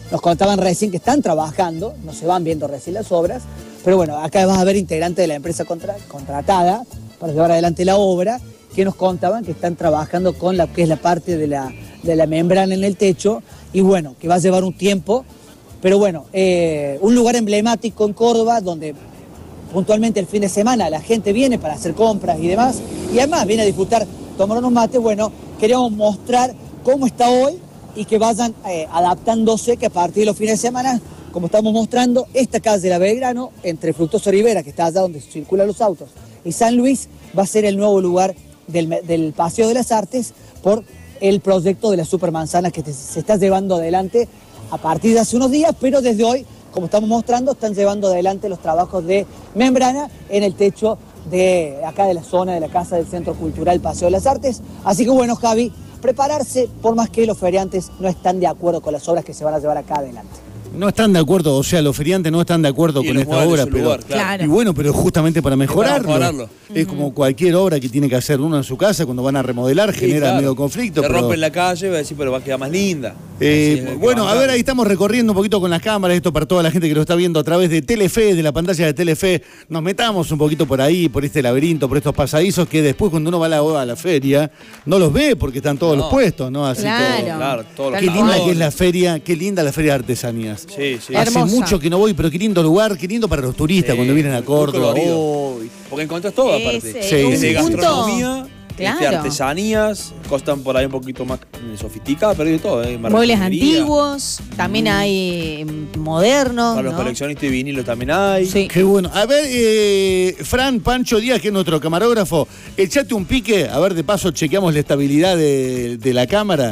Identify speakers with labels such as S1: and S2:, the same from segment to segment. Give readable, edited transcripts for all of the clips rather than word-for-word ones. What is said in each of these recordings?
S1: nos contaban recién que están trabajando, no se van viendo recién las obras, pero bueno, acá vas a ver integrantes de la empresa contratada para llevar adelante la obra, que nos contaban que están trabajando con la que es la parte de la membrana en el techo, y bueno, que va a llevar un tiempo, pero bueno, un lugar emblemático en Córdoba, donde puntualmente el fin de semana la gente viene para hacer compras y demás, y además viene a disfrutar, tomar unos mates. Bueno, queríamos mostrar cómo está hoy y que vayan adaptándose, que a partir de los fines de semana, como estamos mostrando, esta calle de la Belgrano, entre Fructuoso Rivera, que está allá donde circulan los autos, y San Luis, va a ser el nuevo lugar del Paseo de las Artes por el proyecto de la supermanzana que se está llevando adelante a partir de hace unos días, pero desde hoy, como estamos mostrando, están llevando adelante los trabajos de membrana en el techo de acá de la zona de la Casa del Centro Cultural Paseo de las Artes. Así que bueno, Javi, prepararse, por más que los feriantes no están de acuerdo con las obras que se van a llevar acá adelante.
S2: No están de acuerdo, o sea, los feriantes no están de acuerdo con esta obra, pero
S3: lugar, claro.
S2: Y bueno, pero justamente para mejorarlo. Es
S3: Uh-huh.
S2: como cualquier obra que tiene que hacer uno en su casa cuando van a remodelar,
S3: Sí,
S2: genera
S3: claro.
S2: medio conflicto.
S3: Te
S2: pero
S3: rompen la calle, va a decir, pero va a quedar más linda.
S2: Bueno, a ver, ahí estamos recorriendo un poquito con las cámaras, esto para toda la gente que lo está viendo a través de Telefe, de la pantalla de Telefe. Nos metamos un poquito por ahí, por este laberinto, por estos pasadizos que después cuando uno va a la feria no los ve porque están todos los puestos, ¿no? Así
S3: Claro, todos los
S2: qué linda
S3: cabrones.
S2: que es la feria, qué linda la feria de artesanías.
S3: Sí, sí.
S2: Hace mucho que no voy, pero qué lindo lugar, qué lindo para los turistas cuando vienen a Córdoba.
S3: Porque encontrás todo aparte.
S2: Sí,
S3: Desde gastronomía,
S4: Claro.
S3: artesanías, costan por ahí un poquito más sofisticadas, pero hay de todo.
S4: Muebles antiguos, también hay modernos.
S3: Para los
S4: ¿no?
S3: coleccionistas de vinilos también hay.
S4: Sí.
S2: Qué bueno. A ver, Fran Pancho Díaz, que es nuestro camarógrafo, echate un pique, a ver, de paso chequeamos la estabilidad de la cámara.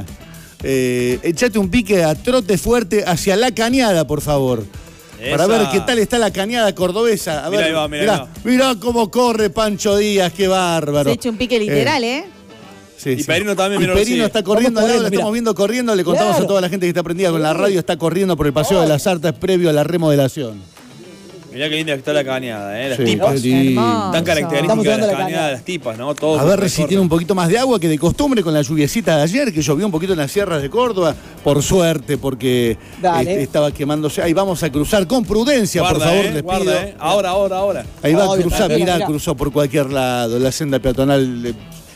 S2: Echate un pique a trote fuerte hacia la cañada, por favor. Para ver qué tal está la cañada cordobesa. A ver,
S3: Mirá ahí va, mirá ahí va.
S2: mirá cómo corre Pancho Díaz, qué bárbaro.
S4: Se echa un pique literal,
S2: Sí,
S3: Y Perino también,
S2: Y
S3: mirá lo que
S2: Perino
S3: sigue.
S2: está corriendo al lado, lo
S1: Mirá.
S2: estamos viendo corriendo. Le contamos
S1: Claro.
S2: a toda la gente que está prendida con la radio, está corriendo por el Paseo de las Artes previo a la remodelación.
S3: Mirá qué linda que está la cañada, las
S2: Sí,
S3: tipas.
S2: qué lindo.
S4: Hermoso.
S3: Tan
S1: Estamos
S3: características de
S1: usando
S3: las
S1: la
S3: cañadas,
S1: cañada.
S3: las tipas, ¿no? Todo
S2: A ver si tiene un poquito más de agua que de costumbre con la lluviecita de ayer, que llovió un poquito en las sierras de Córdoba. Por suerte, porque
S1: Dale.
S2: estaba quemándose. Ahí vamos a cruzar con prudencia,
S3: Guarda,
S2: por favor, les
S3: guarda,
S2: pido.
S3: Ahora.
S2: Ahí va a
S1: Obvio,
S2: cruzar,
S1: tranquilo,
S2: mirá,
S1: mirá.
S2: cruzó por cualquier lado, la senda peatonal.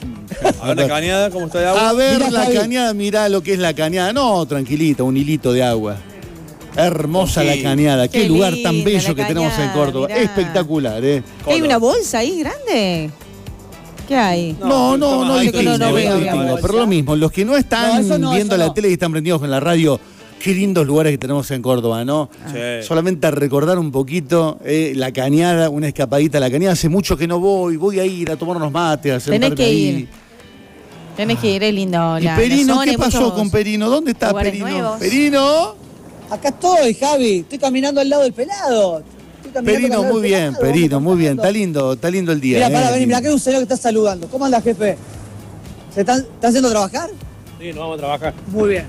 S3: A ver la cañada, ¿cómo está de agua?
S2: A ver
S1: Mirá,
S2: la
S1: Javi.
S2: cañada, mirá lo que es la cañada. No, tranquilita, un hilito de agua. Hermosa
S3: Sí.
S2: la cañada, qué
S4: Qué
S2: lugar tan
S4: linda
S2: bello
S4: la
S2: que tenemos en
S4: cañada,
S2: Córdoba.
S4: mirá.
S2: Espectacular,
S4: ¿Hay una bolsa ahí grande? ¿Qué hay?
S2: No,
S3: está
S2: distingo,
S3: más alto.
S4: no veo,
S2: distingo,
S4: digamos.
S2: pero lo mismo, los que no están
S1: No, eso no,
S2: viendo
S1: eso
S2: la
S1: no.
S2: tele y están prendidos con la radio, qué lindos lugares que tenemos en Córdoba, ¿no?
S3: Sí.
S2: Solamente a recordar un poquito la cañada, una escapadita a la cañada. Hace mucho que no voy a ir a tomar unos mates, a sentarme
S4: Tenés que
S2: ahí.
S4: ir. Tenés que ir, es lindo.
S2: ¿Y
S4: la
S2: Perino?
S4: zona,
S2: ¿Qué
S4: hay
S2: pasó
S4: muchos
S2: con Perino? ¿Dónde está
S4: lugares
S2: Perino?
S4: nuevos.
S2: Perino.
S1: Acá estoy, Javi. Estoy caminando al lado del pelado. Estoy caminando
S2: Perino,
S1: al lado
S2: muy
S1: del
S2: bien,
S1: pelado.
S2: Perino, muy bien.
S1: Vamos
S2: Está lindo el día.
S1: Mira, para venir, mira que hay un señor que está saludando. ¿Cómo anda, jefe? ¿Se están haciendo trabajar?
S5: Sí, nos vamos a trabajar.
S1: Muy bien.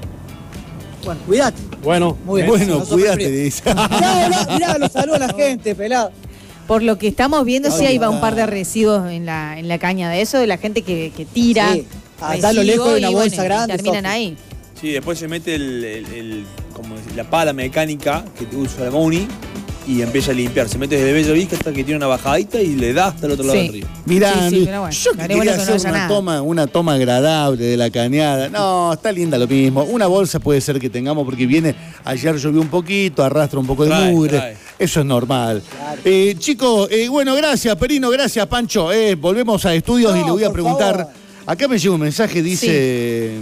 S1: Bueno, cuídate.
S5: Bueno,
S1: Muy bien.
S2: Bueno,
S1: No sopla
S2: cuídate,
S1: frío.
S2: dice.
S1: Mirá, lo saluda la gente, pelado.
S4: Por lo que estamos viendo, sí
S2: Ay,
S4: hay va un
S2: ah.
S4: par de residuos en la caña de eso, de la gente que tira.
S1: Sí. Allá a lo lejos hay una
S4: residuos y,
S1: bolsa grande,
S4: y terminan
S1: Sofi.
S4: ahí.
S3: Sí, después se mete como la pala mecánica que usa la Moni y empieza a limpiar. Se mete desde Bella Vista hasta que tiene una bajadita y le da hasta el otro lado
S4: Sí.
S3: del río.
S2: Mirá,
S4: Sí, pero bueno,
S2: yo que
S4: estaría bueno
S2: quería
S4: que no
S2: hacer
S4: haya nada.
S2: una toma agradable de la cañada. No, está linda lo mismo. Una bolsa puede ser que tengamos porque ayer llovió un poquito, arrastra un poco de
S3: Trae,
S2: mugre.
S3: trae.
S2: Eso es normal. Chicos, bueno, gracias Perino, gracias Pancho. Volvemos a estudios
S1: No,
S2: y le voy a
S1: por
S2: preguntar.
S1: favor.
S2: Acá me llega un mensaje, dice...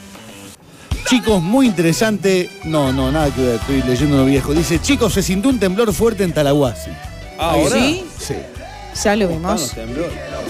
S2: Chicos, muy interesante. No, nada que ver, estoy leyendo uno viejo. Dice, chicos, se sintió un temblor fuerte en Talahuasi.
S3: Ahora.
S4: ¿Sí?
S2: Sí.
S4: Ya lo
S3: Ah,
S4: vimos.
S3: nos tembló.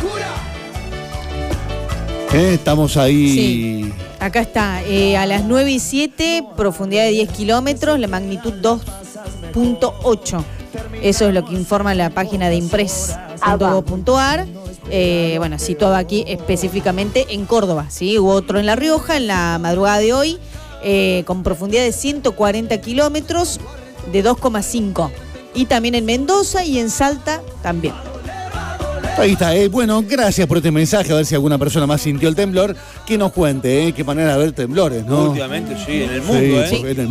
S2: Estamos ahí.
S4: Sí. Acá está, a las 9:07, profundidad de 10 kilómetros, la magnitud 2.8. Eso es lo que informa la página de impres.gov.ar. Bueno, situado aquí específicamente en Córdoba, ¿sí? Hubo otro en La Rioja en la madrugada de hoy, con profundidad de 140 kilómetros, de 2,5. Y también en Mendoza y en Salta también.
S2: Ahí está, bueno, gracias por este mensaje, a ver si alguna persona más sintió el temblor, que nos cuente, qué manera de ver temblores, ¿no?
S3: Últimamente, sí, en el mundo,
S2: Sí, porque en el